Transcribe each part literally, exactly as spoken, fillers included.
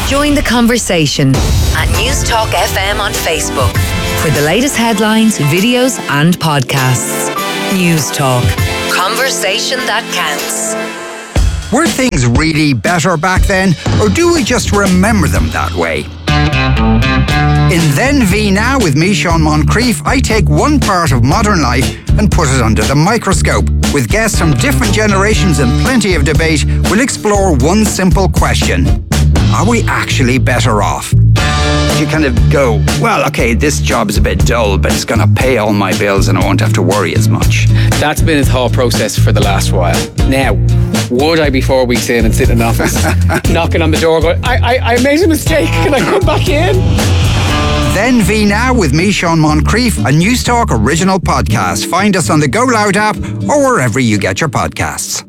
Join the conversation at News Talk F M on Facebook for the latest headlines, videos and podcasts. News Talk. Conversation that counts. Were things really better back then, or do we just remember them that way? In Then V Now with me, Sean Moncrief, I take one part of modern life and put it under the microscope. With guests from different generations and plenty of debate, we'll explore one simple question. Are we actually better off? You kind of go, well, okay, this job is a bit dull, but it's going to pay all my bills and I won't have to worry as much. That's been a thought process for the last while. Now, would I be four weeks in and sit in an office, knocking on the door going, I, I, I made a mistake, can I come back in? Then V Now with me, Sean Moncrief, a News Talk original podcast. Find us on the Go Loud app or wherever you get your podcasts.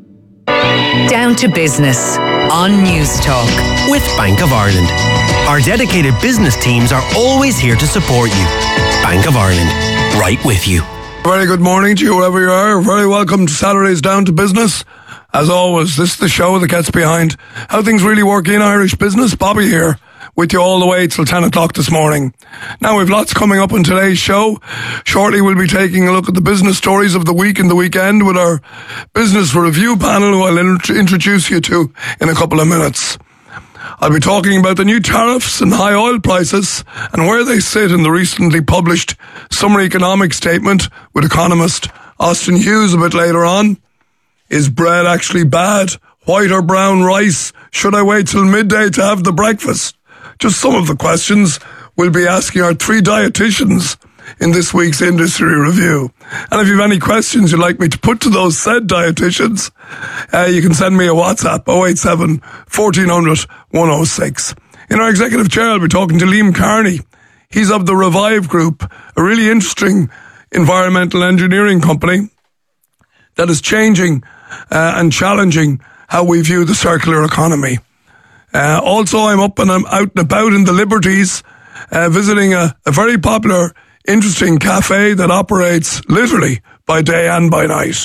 Down to business on News Talk with Bank of Ireland. Our dedicated business teams are always here to support you. Bank of Ireland, right with you. Very good morning to you wherever you are. Very welcome to Saturdays Down to Business. As always, this is the show that gets behind how things really work in Irish business. Bobby here with you all the way till ten o'clock this morning. Now, we've lots coming up on today's show. Shortly, we'll be taking a look at the business stories of the week and the weekend with our business review panel, who I'll int- introduce you to in a couple of minutes. I'll be talking about the new tariffs and high oil prices and where they sit in the recently published Summer Economic Statement with economist Austin Hughes a bit later on. Is bread actually bad? White or brown rice? Should I wait till midday to have the breakfast? Just some of the questions we'll be asking our three dietitians in this week's industry review. And if you have any questions you'd like me to put to those said dietitians, uh, you can send me a WhatsApp, oh eight seven, fourteen hundred, one oh six. In our executive chair, I'll be talking to Liam Carney. He's of the Revive Group, a really interesting environmental engineering company that is changing uh, and challenging how we view the circular economy. Uh, also, I'm up and I'm out and about in the Liberties, uh, visiting a, a very popular, interesting cafe that operates literally by day and by night.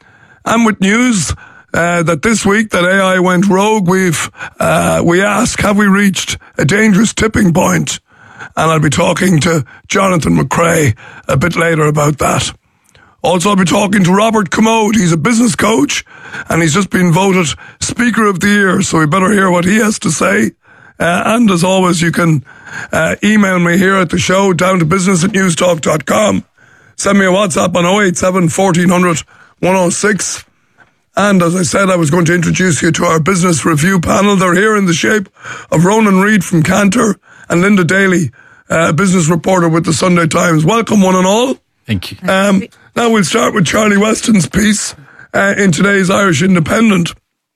And with news uh, that this week that A I went rogue, we've uh, we ask, have we reached a dangerous tipping point? And I'll be talking to Jonathan McCrae a bit later about that. Also, I'll be talking to Robert Commode. He's a business coach, and he's just been voted Speaker of the Year, so we better hear what he has to say. Uh, and as always, you can uh, email me here at the show, down to business at newstalk dot com. Send me a WhatsApp on oh eight seven, fourteen hundred, one oh six. And as I said, I was going to introduce you to our business review panel. They're here in the shape of Ronan Reid from Cantor and Linda Daly, uh, business reporter with the Sunday Times. Welcome, one and all. Thank you. Um, now we'll start with Charlie Weston's piece uh, in today's Irish Independent.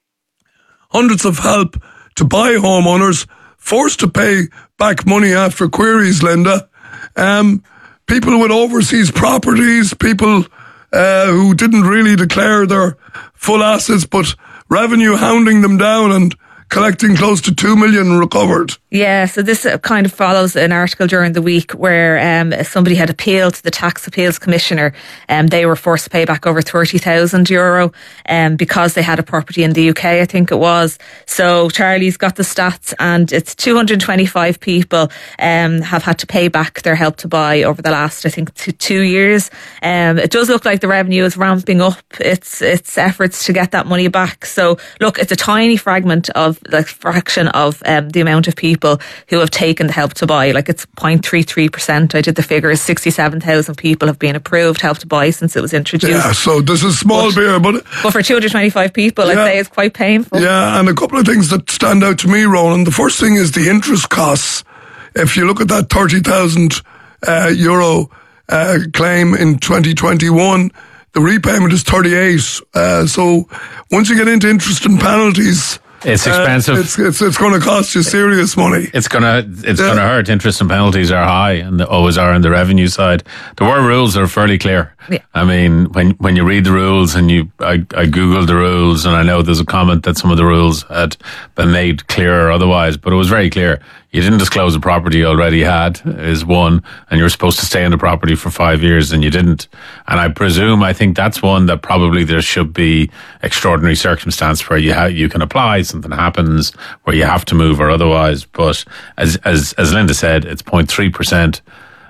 Hundreds of help to buy homeowners forced to pay back money after queries, Linda. Um, people with overseas properties, people uh, who didn't really declare their full assets, but revenue hounding them down and collecting close to two million recovered. Yeah, so this kind of follows an article during the week where um, somebody had appealed to the Tax Appeals Commissioner and um, they were forced to pay back over thirty thousand euro um, because they had a property in the U K, I think it was. So Charlie's got the stats and it's two hundred twenty-five people um, have had to pay back their Help to Buy over the last, I think, two, two years. Um, it does look like the revenue is ramping up its, its efforts to get that money back. So look, it's a tiny fragment of, like, fraction of um, the amount of people who have taken the Help to Buy. Like, it's zero point three three percent. I did the figures. sixty-seven thousand people have been approved Help to Buy since it was introduced. Yeah, so this is small but, beer, but... But for two hundred twenty-five people, yeah, I'd say it's quite painful. Yeah, and a couple of things that stand out to me, Ronan. The first thing is the interest costs. If you look at that thirty thousand uh, euro uh, claim in twenty twenty-one, the repayment is thirty-eight. Uh, so once you get into interest and penalties... It's expensive. Uh, it's it's, it's going to cost you serious money. It's going to it's yeah. going to hurt. Interest and penalties are high, and they always are on the revenue side. There were rules that are fairly clear. Yeah. I mean, when when you read the rules and you, I, I googled the rules, and I know there's a comment that some of the rules had been made clear or otherwise, but it was very clear. you didn't disclose the property you already had is one, and you were supposed to stay in the property for five years and you didn't. And I presume, I think that's one that probably there should be extraordinary circumstance where you ha- you can apply, something happens where you have to move or otherwise. But as as as Linda said, it's zero point three percent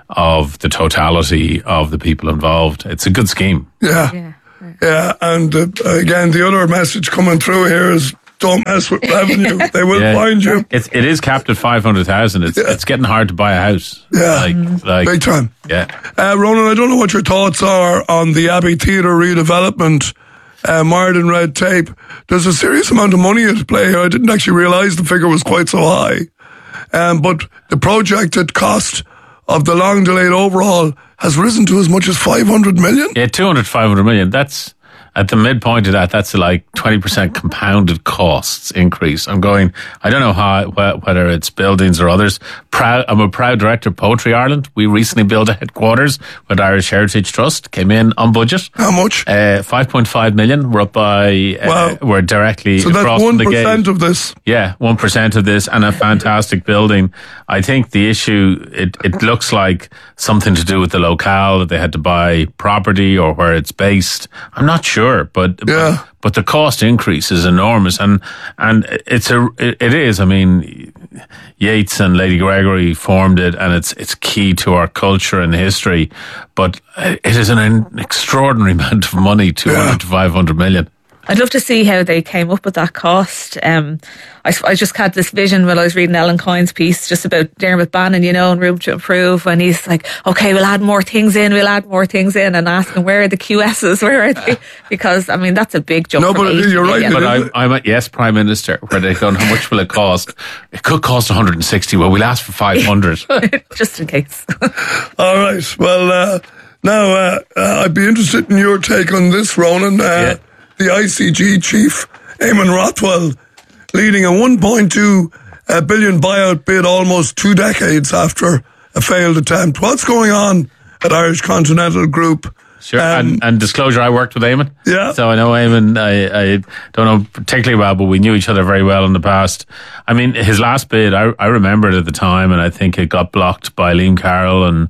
of the totality of the people involved. It's a good scheme. Yeah. Yeah. Yeah, and uh, again, the other message coming through here is don't mess with revenue. They will yeah. find you. It's, it is capped at five hundred thousand. It's, yeah. it's getting hard to buy a house. Yeah, like, like, big time. Yeah. Uh, Ronan, I don't know what your thoughts are on the Abbey Theatre redevelopment, uh, mired in red tape. There's a serious amount of money at play here. I didn't actually realise the figure was quite so high. Um, but the projected cost of the long delayed overhaul has risen to as much as five hundred million. Yeah, two hundred, five hundred million. That's at the midpoint of that. That's like twenty percent compounded costs increase. I'm going, I don't know how, whether it's buildings or others. Proud, I'm a proud director of Poetry Ireland. We recently built a headquarters with Irish Heritage Trust, came in on budget. How much? Uh, five point five million. We're up by, uh, wow. we're directly so across that's from the gate. one percent of this. Yeah, one percent of this, and a fantastic building. I think the issue, it, it looks like something to do with the locale, that they had to buy property or where it's based. I'm not sure, but, yeah. but, but the cost increase is enormous, and, and it's a, it, it is, I mean, Yeats and Lady Gregory formed it, and it's, it's key to our culture and history, but it is an extraordinary amount of money, two hundred yeah. to five hundred million. I'd love to see how they came up with that cost. Um, I, I just had this vision when I was reading Ellen Coyne's piece just about Dermot Bannon, you know, and Room to Improve, when he's like, okay, we'll add more things in, we'll add more things in, and asking where are the Q S's, where are they? Because, I mean, that's a big jump. No, but you're right. But I'm, I'm at Yes Prime Minister, where they're going, how much will it cost? It could cost one hundred sixty. Well, we'll ask for five hundred. Just in case. All right. Well, uh, now, uh, uh, I'd be interested in your take on this, Ronan. Uh, yeah. The I C G chief, Eamon Rothwell, leading a one point two uh, billion buyout bid almost two decades after a failed attempt. What's going on at Irish Continental Group? Sure, um, and, and disclosure, I worked with Eamon. Yeah. So I know Eamon, I, I don't know particularly well, but we knew each other very well in the past. I mean, his last bid, I, I remember it at the time, and I think it got blocked by Liam Carroll and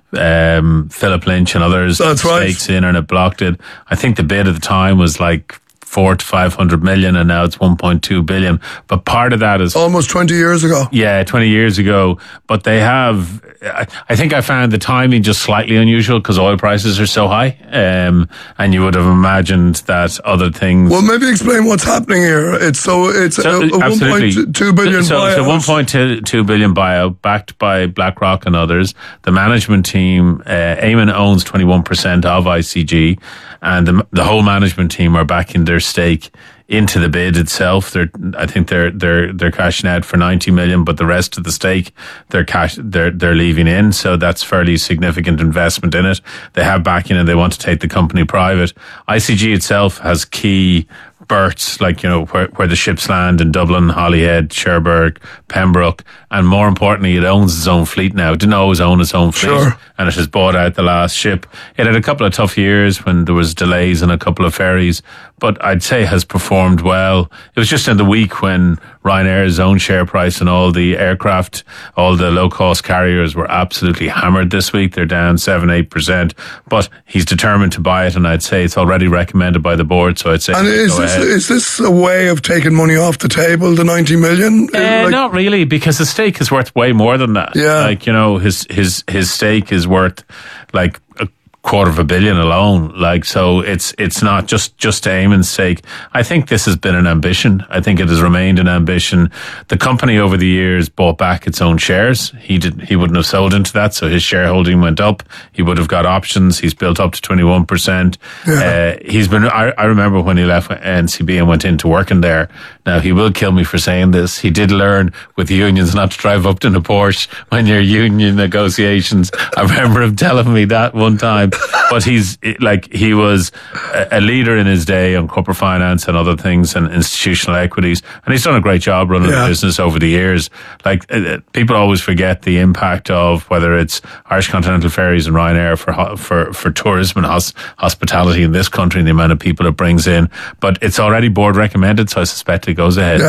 um, Philip Lynch and others. That's right. Stakes in, and it blocked it. I think the bid at the time was like four to five hundred million, and now it's one point two billion. But part of that is almost twenty years ago. Yeah, twenty years ago. But they have, I, I think I found the timing just slightly unusual because oil prices are so high, um, and you would have imagined that other things. Well, maybe explain what's happening here. It's so it's so, a, a one point two billion so, buyout. So one point two billion buyout backed by BlackRock and others. The management team, uh, Eamon owns twenty-one percent of I C G, and the, the whole management team are backing their stake into the bid itself. They're, I think they're they're they're cashing out for ninety million, but the rest of the stake they're cash they're they're leaving in. So that's fairly significant investment in it. They have backing and they want to take the company private. I C G itself has key berths, like, you know, where, where the ships land in Dublin, Holyhead, Cherbourg, Pembroke, and more importantly, it owns its own fleet now. It didn't always own its own fleet, sure. and it has bought out the last ship. It had a couple of tough years when there was delays in a couple of ferries, but I'd say has performed well. It was just in the week when Ryanair's own share price and all the aircraft, all the low-cost carriers were absolutely hammered this week. They're down seven, eight percent, but he's determined to buy it, and I'd say it's already recommended by the board, so I'd say and is go this, ahead. Is this a way of taking money off the table, the ninety million? Uh, like, not really, because his stake is worth way more than that. Yeah. Like, you know, his, his, his stake is worth like a quarter of a billion alone. Like, so it's, it's not just, just to Eamon's sake. I think this has been an ambition. I think it has remained an ambition. The company over the years bought back its own shares. He did, he wouldn't have sold into that. So his shareholding went up. He would have got options. He's built up to twenty-one percent. Yeah. Uh, he's been, I, I remember when he left N C B and went into working there. Now, he will kill me for saying this. He did learn with the unions not to drive up in a Porsche when you're union negotiations. I remember him telling me that one time. But he's like, he was a leader in his day on corporate finance and other things and institutional equities. And he's done a great job running yeah. the business over the years. Like, uh, people always forget the impact of whether it's Irish Continental Ferries and Ryanair for, for, for tourism and hos- hospitality in this country and the amount of people it brings in. But it's already board recommended, so I suspect it goes ahead. Yeah.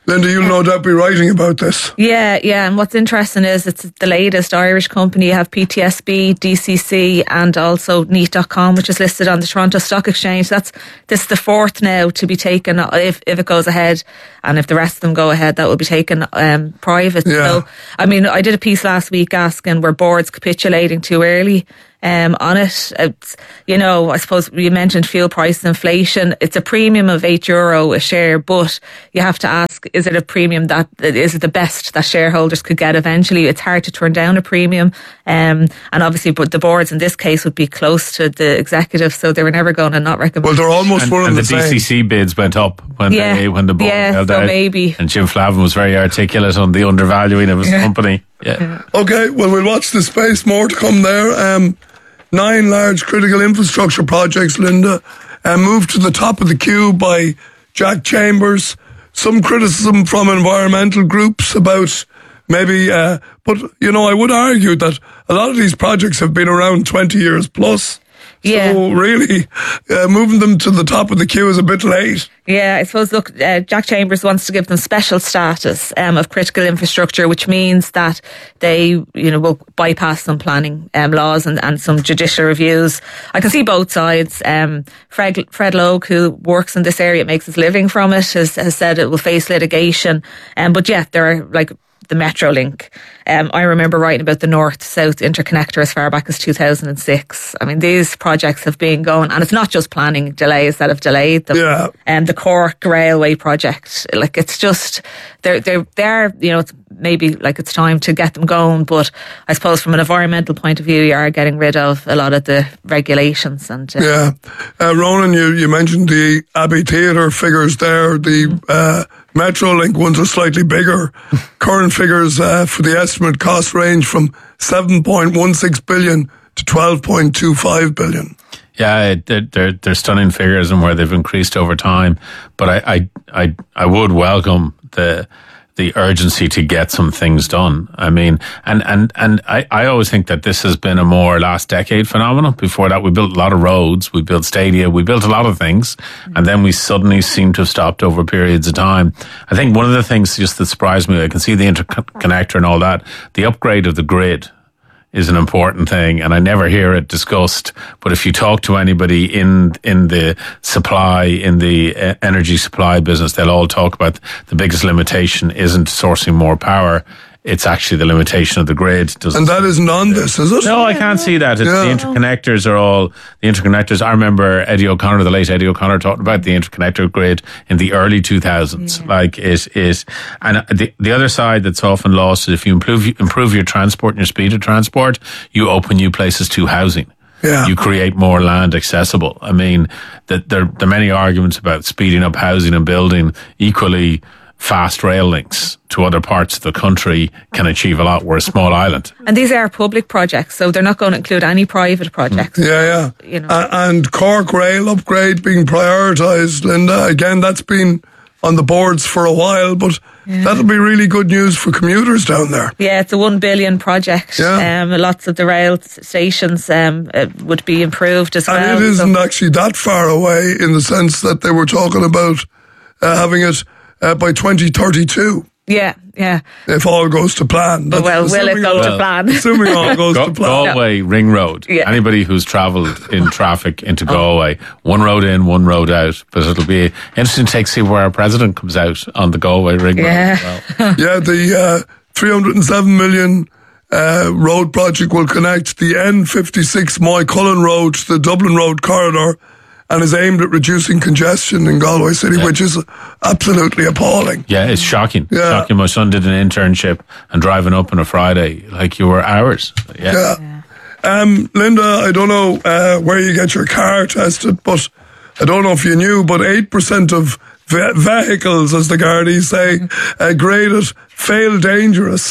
Linda, you'll no doubt be writing about this. Yeah, yeah. And what's interesting is it's the latest Irish company. You have P T S B, D C C, and also Neat dot com, which is listed on the Toronto Stock Exchange. That's this is the fourth now to be taken if if it goes ahead, and if the rest of them go ahead, that will be taken um, private. Yeah. So, I mean, I did a piece last week asking were boards capitulating too early. Um, on it, it's, you know, I suppose you mentioned fuel price inflation. It's a premium of eight euro a share, but you have to ask: is it a premium that is it the best that shareholders could get eventually? It's hard to turn down a premium, um, and obviously, but the boards in this case would be close to the executive, so they were never going to not recommend. Well, they're almost and, one of and the, the same. D C C bids went up when Yeah. they when the board Yeah, held so out. maybe. And Jim Flavin was very articulate on the undervaluing of his company. Yeah. Okay, well, we'll watch the space. More to come there. Um, nine large critical infrastructure projects, Linda, uh, moved to the top of the queue by Jack Chambers. Some criticism from environmental groups about maybe, uh, but, you know, I would argue that a lot of these projects have been around twenty years plus. Yeah. So really, uh, moving them to the top of the queue is a bit late. Yeah, I suppose, look, uh, Jack Chambers wants to give them special status um, of critical infrastructure, which means that they, you know, will bypass some planning um, laws and, and some judicial reviews. I can see both sides. Um, Fred, Fred Logue, who works in this area, makes his living from it, has, has said it will face litigation. Um, but yeah, there are like the Metrolink. Um, I remember writing about the North-South interconnector as far back as two thousand six. I mean, these projects have been going, and it's not just planning delays that have delayed them. Yeah. And the Cork Railway project, like it's just, they're, they're, they're, you know, it's maybe like it's time to get them going, but I suppose from an environmental point of view, you are getting rid of a lot of the regulations. And uh, Yeah. Uh, Ronan, you, you mentioned the Abbey Theatre figures there. The uh, Metrolink ones are slightly bigger. Current figures uh, for the estimate cost range from seven point one six billion to twelve point two five billion. Yeah, they're, they're, they're stunning figures and where they've increased over time. But I, I, I, I would welcome the the urgency to get some things done. I mean, and, and, and I, I always think that this has been a more last decade phenomenon. Before that, we built a lot of roads, we built stadia, we built a lot of things, and then we suddenly seem to have stopped over periods of time. I think one of the things just that surprised me, I can see the interconnector and all that, the upgrade of the grid is an important thing, and I never hear it discussed. But if you talk to anybody in in the supply, in the uh, energy supply business, they'll all talk about the biggest limitation isn't sourcing more power. It's actually the limitation of the grid. Doesn't And that isn't on this, is it? No, I can't see that. It's Yeah. the interconnectors are all the interconnectors. I remember Eddie O'Connor, the late Eddie O'Connor, talking about the interconnector grid in the early two thousands. Yeah. Like it is, and the the other side that's often lost is if you improve improve your transport and your speed of transport, you open new places to housing. Yeah. You create more land accessible. I mean, that there, there are many arguments about speeding up housing and building equally. Fast rail links to other parts of the country can achieve a lot. We're a small island. And these are public projects, so they're not going to include any private projects. Yeah, yeah. You know. Uh, and Cork Rail upgrade being prioritised, Linda. Again, that's been on the boards for a while, but yeah. that'll be really good news for commuters down there. Yeah, it's a one billion project. Yeah. Um, lots of the rail stations um, uh, would be improved as and well. And it isn't so. actually that far away in the sense that they were talking about uh, having it Uh, by twenty thirty-two. Yeah, yeah. If all goes to plan. But well, will it go all, to plan? Assuming all goes Go, to plan. Galway Ring Road. Yeah. Anybody who's travelled in traffic into oh. Galway, one road in, one road out. But it'll be interesting to take see where our president comes out on the Galway Ring yeah. Road. Well. Yeah, the uh, three hundred seven million uh, road project will connect the N fifty-six Moycullen Road to the Dublin Road corridor, and is aimed at reducing congestion in Galway City, yeah. which is absolutely appalling. Yeah, it's shocking. Yeah. Shocking. My son did an internship and driving up on a Friday, like you were hours. Yeah. yeah. yeah. Um, Linda, I don't know uh, where you get your car tested, but I don't know if you knew, but eight percent of ve- vehicles, as the Gardaí say, uh, graded fail dangerous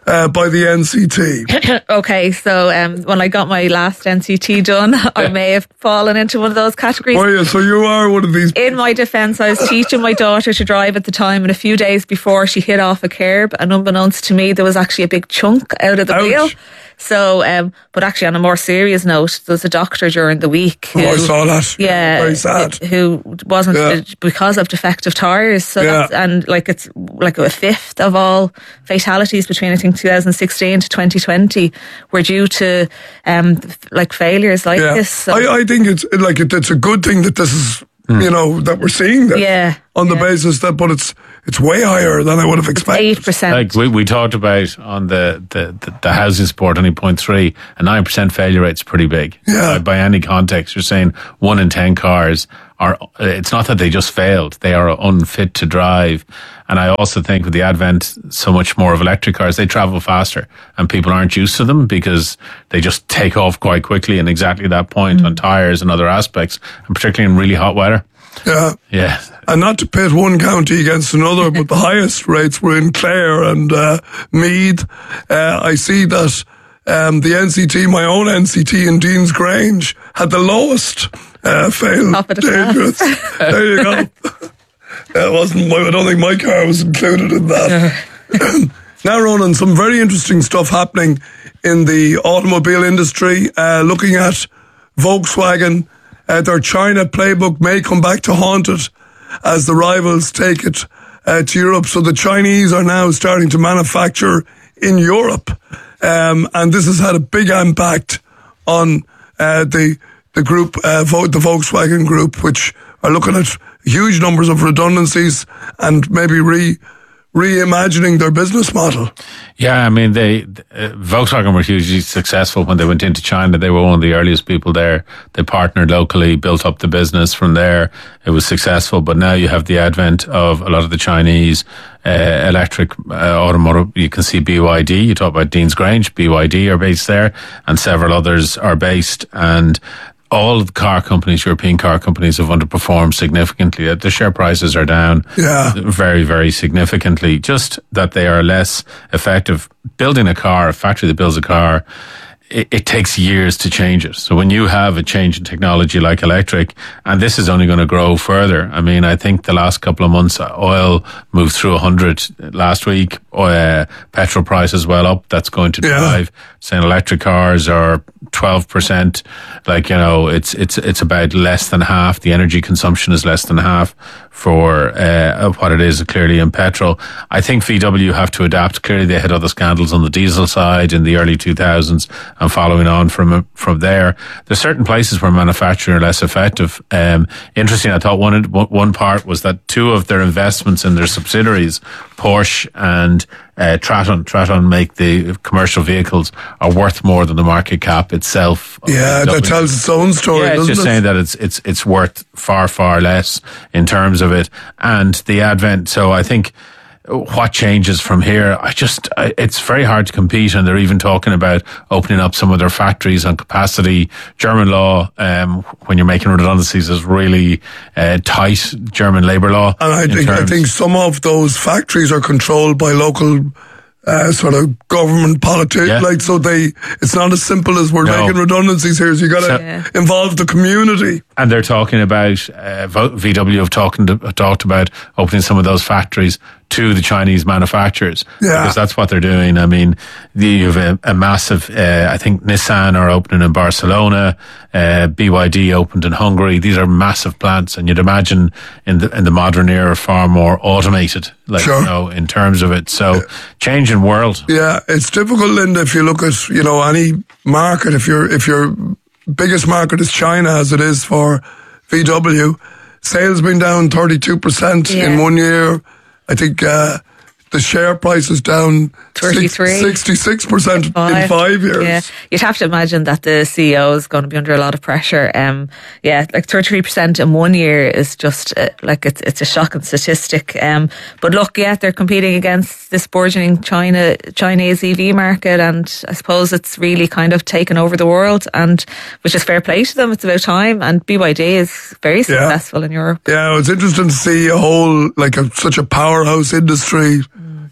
uh, by the N C T? Okay, so um, when I got my last N C T done, I may have fallen into one of those categories. Were you? So you are one of these. In my defence, I was teaching my daughter to drive at the time, and a few days before she hit off a curb, and unbeknownst to me, there was actually a big chunk out of the Ouch. wheel. So, um, but actually, on a more serious note, there was a doctor during the week. Who, Oh, I saw that. Yeah, Very sad. Who wasn't Yeah. because of defective tyres. So, Yeah. that's, and like it's like a fifth of all fatalities between I think two thousand sixteen to twenty twenty were due to um like failures like Yeah. this. So, I, I think it's like it, it's a good thing that this is, you know, that we're seeing this. Yeah, On the yeah. basis that, but it's it's way higher than I would have expected. eight percent. Like we, we talked about on the, the, the, the housing support, only zero point three, a nine percent failure rate's pretty big. Yeah. By, by any context, you're saying one in ten cars are, it's not that they just failed, they are unfit to drive. And I also think with the advent so much more of electric cars, they travel faster and people aren't used to them because they just take off quite quickly and exactly that point Mm. on tyres and other aspects, and particularly in really hot weather. Yeah. Yeah. And not to pit one county against another, but the highest rates were in Clare and uh, Meath. Uh, I see that um, the N C T, my own N C T in Dean's Grange, had the lowest uh, fail. Top of the class. dangerous. There you go. It wasn't. My, I don't think my car was included in that. Now, Ronan, some very interesting stuff happening in the automobile industry. Uh, looking at Volkswagen, uh, their China playbook may come back to haunt it as the rivals take it uh, to Europe. So the Chinese are now starting to manufacture in Europe, um, and this has had a big impact on uh, the the group, uh, Vo- the Volkswagen Group, which are looking at huge numbers of redundancies and maybe re reimagining their business model. Yeah, I mean, they uh, Volkswagen were hugely successful when they went into China. They were one of the earliest people there. They partnered locally, built up the business from there. It was successful, but now you have the advent of a lot of the Chinese uh, electric uh, automotive. You can see B Y D. You talk about Dean's Grange. B Y D are based there, and several others are based. And all of the car companies, European car companies, have underperformed significantly. The share prices are down Yeah. very, very significantly. Just that they are less effective. Building a car, a factory that builds a car, it, it takes years to change it. So when you have a change in technology like electric, and this is only going to grow further. I mean, I think the last couple of months, oil moved through one hundred last week. Uh, petrol prices well up. That's going to Yeah. drive. Saying electric cars are twelve percent. Like, you know, it's it's it's about less than half. The energy consumption is less than half for uh, what it is clearly in petrol. I think V W have to adapt. Clearly, they had other scandals on the diesel side in the early two thousands, and following on from from there, there's certain places where manufacturing are less effective. Um, interesting. I thought one one part was that two of their investments in their subsidiaries, Porsche and Uh, Traton, Traton make the commercial vehicles, are worth more than the market cap itself. Yeah, that tells its own story, Yeah, it's doesn't just it? saying that it's it's it's worth far far less in terms of it, and the advent. So I think what changes from here? I just I, it's very hard to compete, and they're even talking about opening up some of their factories on capacity. German law, um, when you're making redundancies, is really uh, tight. German labour law, And I in think I terms- think some of those factories are controlled by local uh, sort of government politics. Yeah. Like, so they, it's not as simple as we're No. making redundancies here. So you got to So- Yeah. involve the community. And they're talking about, uh, Vo- V W have talking to, talked about opening some of those factories to the Chinese manufacturers. Yeah. Because that's what they're doing. I mean, the, you have a, a massive, uh, I think Nissan are opening in Barcelona, uh, B Y D opened in Hungary. These are massive plants, and you'd imagine in the, in the modern era far more automated, like, Sure. you know, in terms of it. So, changing world. Yeah, it's difficult, Linda, if you look at, you know, any market, if your if your biggest market is China, as it is for V W, sales been down thirty-two percent in Yeah. one year. I think uh, the share price is down thirty-three. sixty-six percent in five years. Yeah, you'd have to imagine that the C E O is going to be under a lot of pressure. Um, yeah, like thirty-three percent in one year is just uh, like it's it's a shocking statistic. Um, but look, yeah, they're competing against this burgeoning China Chinese E V market, and I suppose it's really kind of taken over the world. And which is fair play to them. It's about time. And B Y D is very successful in Europe. Yeah, it's interesting to see a whole, like a, such a powerhouse industry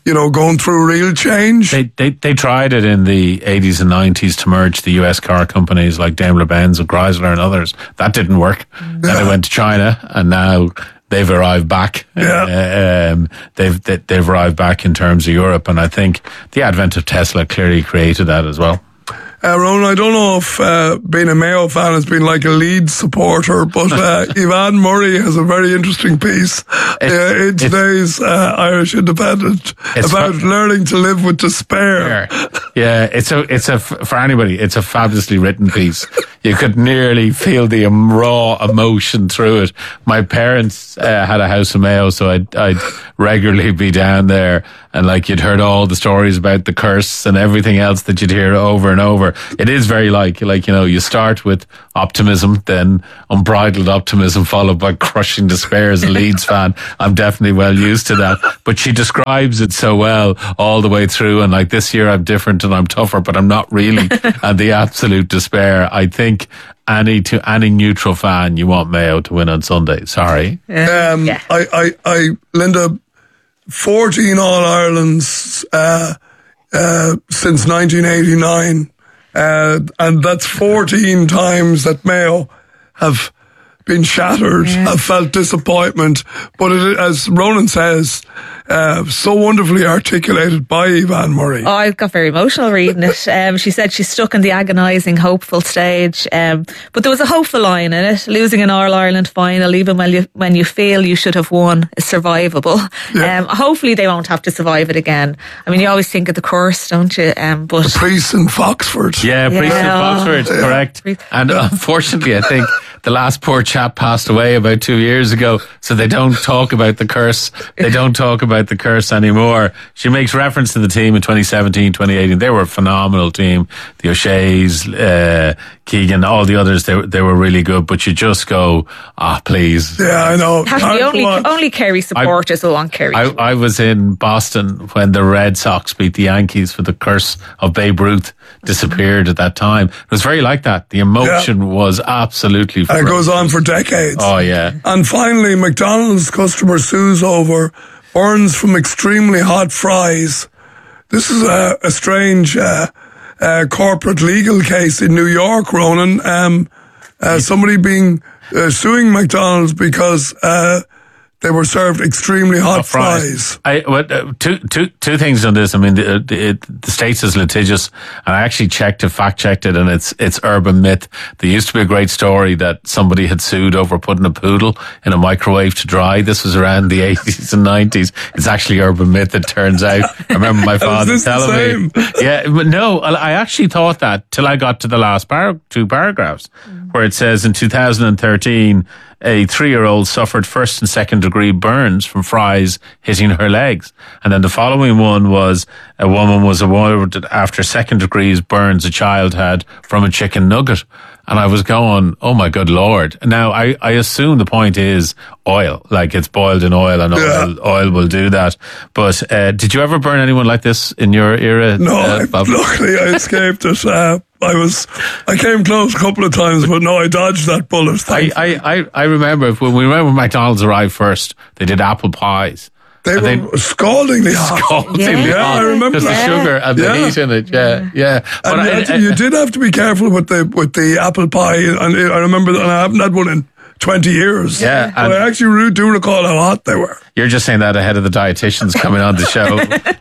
you know, going through real change. They, they they tried it in the eighties and nineties to merge the U S car companies like Daimler-Benz and Chrysler and others. That didn't work. Yeah. Then they went to China, and now they've arrived back. Yeah. Uh, um, they've they, they've arrived back in terms of Europe, and I think the advent of Tesla clearly created that as well. Uh, Ronan, I don't know if uh, being a Mayo fan has been like a Leeds supporter, but uh, Yvonne Murray has a very interesting piece uh, in today's uh, Irish Independent about fa- learning to live with despair. Yeah, it's a, it's a, for anybody, it's a fabulously written piece. You could nearly feel the um, raw emotion through it. My parents uh, had a house in Mayo, so I'd, I'd regularly be down there, and like you'd heard all the stories about the curse and everything else that you'd hear over and over. It is very like, like, you know, you start with optimism, then unbridled optimism, followed by crushing despair as a Leeds fan. I'm definitely well used to that. But she describes it so well all the way through, and like, this year I'm different and I'm tougher, but I'm not really. And the absolute despair. I think any to any neutral fan, you want Mayo to win on Sunday. Sorry. Um, yeah. I, I, I, Linda, fourteen All-Irelands uh, uh, since nineteen eighty-nine. Uh, and that's fourteen times that Mayo have been shattered, yeah. have felt disappointment. But it, as Ronan says, uh, so wonderfully articulated by Yvonne Murray. Oh, I got very emotional reading it. Um, she said she's stuck in the agonising, hopeful stage. Um, but there was a hopeful line in it. Losing an All-Ireland final, even when you, when you feel you should have won, is survivable. Yeah. Um, hopefully they won't have to survive it again. I mean, you always think of the curse, don't you? Um, but the Priest in Foxford. Yeah, Priest yeah. in Foxford, yeah. correct. And unfortunately, I think the last poor chap passed away about two years ago, so they don't talk about the curse. They don't talk about the curse anymore. She makes reference to the team in twenty seventeen, twenty eighteen. They were a phenomenal team. The O'Shea's, uh, Keegan, all the others, they, they were really good, but you just go, ah, oh, please. Yeah, I know. Has to be only, only Kerry supporters I, will want Kerry. I, I was in Boston when the Red Sox beat the Yankees, for the curse of Babe Ruth disappeared at that time. It was very like that. The emotion yeah. was absolutely and it goes on for decades. Oh, yeah. And finally, McDonald's customer sues over burns from extremely hot fries. This is a, a strange uh, uh, corporate legal case in New York, Ronan. Um, uh, somebody being uh, suing McDonald's because uh, they were served extremely hot, hot fries. fries. I, well, uh, two, two, two things on this. I mean, the, the, the States is litigious, and I actually checked it, fact checked it, and it's it's urban myth. There used to be a great story that somebody had sued over putting a poodle in a microwave to dry. This was around the eighties and nineties. It's actually urban myth, it turns out. I remember my father telling me. Yeah, but no, I actually thought that till I got to the last par- two paragraphs, mm. where it says in two thousand thirteen, a three-year-old suffered first and second degree burns from fries hitting her legs. And then the following one was a woman was awarded after second degree burns a child had from a chicken nugget. And I was going, oh my good Lord. Now, I, I assume the point is oil, like it's boiled in oil, and yeah. oil, oil will do that. But uh, did you ever burn anyone like this in your era? No, uh, I, luckily I escaped it. Uh, I was, I came close a couple of times, but no, I dodged that bullet. I, I, I, I remember when we remember when McDonald's arrived first, they did apple pies. They and were they, scaldingly hot. Scaldingly yeah. hot. Yeah, I remember Because that. the sugar and yeah. the heat in it. Yeah, yeah. But and I, you, to, you did have to be careful with the with the apple pie. And I remember that, and I haven't had one in twenty years. Yeah. But I actually do recall how hot they were. You're just saying that ahead of the dietitians coming on the show,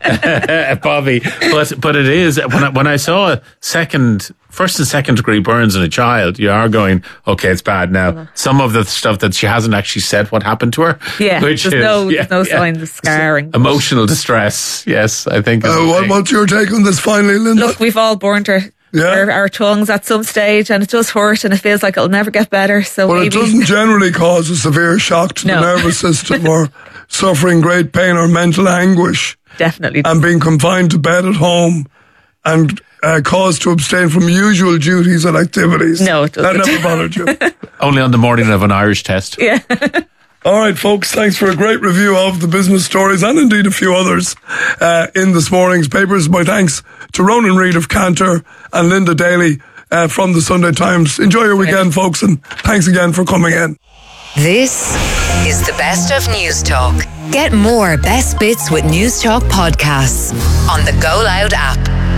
Bobby. But but it is, when I, when I saw second, first and second degree burns in a child, you are going, okay, it's bad now. Some of the stuff that she hasn't actually said what happened to her. Yeah, which there's, is, no, yeah, there's no yeah. signs of scarring. Emotional distress, yes, I think. Uh, what, what's your take on this finally, Linda? Look, we've all burnt our, yeah. our, our tongues at some stage, and it does hurt, and it feels like it'll never get better. So But maybe... it doesn't generally cause a severe shock to no. the nervous system or suffering great pain or mental anguish. Definitely. And being confined to bed at home and uh, caused to abstain from usual duties and activities. No, it doesn't. That never bothered you. Only on the morning of an Irish test. Yeah. All right, folks, thanks for a great review of the business stories and indeed a few others uh, in this morning's papers. My thanks to Ronan Reid of Cantor and Linda Daly uh, from the Sunday Times. Enjoy your weekend, folks, and thanks again for coming in. This is the best of News Talk. Get more best bits with News Talk podcasts on the Go Loud app.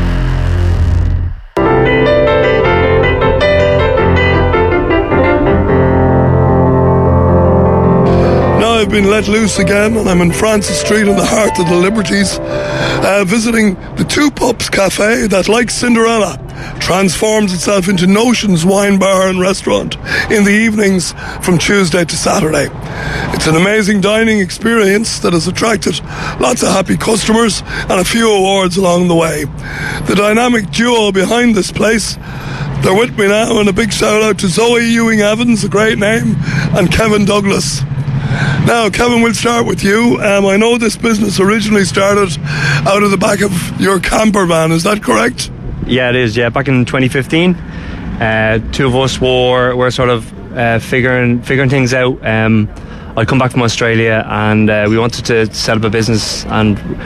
Now I've been let loose again, and I'm in Francis Street in the heart of the Liberties, uh, visiting the Two Pups Cafe that, like Cinderella, transforms itself into Notions wine bar and restaurant in the evenings from Tuesday to Saturday. It's an amazing dining experience that has attracted lots of happy customers and a few awards along the way. The dynamic duo behind this place, they're with me now, and a big shout out to Zoe Ewing Evans, a great name, and Kevin Douglas. Now, Kevin, we'll start with you. Um, I know this business originally started out of the back of your camper van, is that correct? Yeah, it is, yeah. Back in twenty fifteen, uh, two of us were, were sort of uh, figuring figuring things out. Um, I'd come back from Australia, and uh, we wanted to set up a business, and